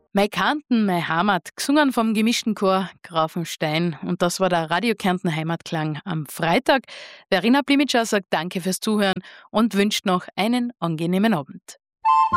Mein Kärnten, meine Heimat, gesungen vom gemischten Chor Grafenstein. Und das war der Radio Kärnten Heimatklang am Freitag. Verena Blimitscher sagt Danke fürs Zuhören und wünscht noch einen angenehmen Abend.